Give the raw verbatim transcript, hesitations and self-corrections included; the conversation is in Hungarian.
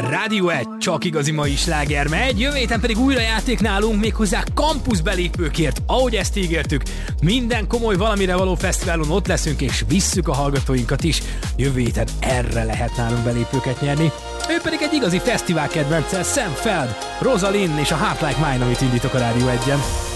Rádió egy, csak igazi mai sláger megy, jövő héten pedig újra játék nálunk, méghozzá campus belépőkért, ahogy ezt ígértük. Minden komoly valamire való fesztiválon ott leszünk, és visszük a hallgatóinkat is. Jövő héten erre lehet nálunk belépőket nyerni. Ő pedig egy igazi fesztivál kedvence, Sam Feld, Rosalind és a Heart Like Mine, amit indítok a Rádió egyen.